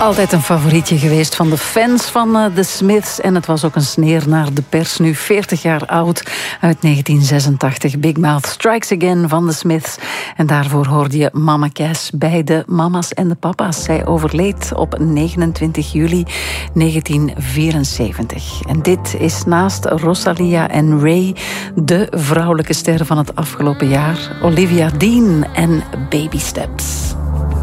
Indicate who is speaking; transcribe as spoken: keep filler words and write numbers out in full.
Speaker 1: Altijd een favorietje geweest van de fans van uh, The Smiths. En het was ook een sneer naar de pers, nu veertig jaar oud, uit negentien zesentachtig. Big Mouth Strikes Again van The Smiths. En daarvoor hoorde je Mama Cass bij de mama's en de papa's. Zij overleed op negenentwintig juli negentien vierenzeventig. En dit is naast Rosalia en Ray de vrouwelijke ster van het afgelopen jaar. Olivia Dean en Baby Steps.